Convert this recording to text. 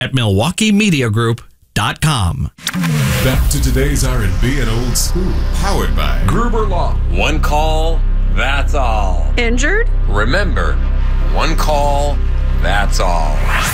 at MilwaukeeMediaGroup.com. Back to today's R&B and old school. Powered by Gruber Law. One call, that's all. Injured? Remember, one call, that's all.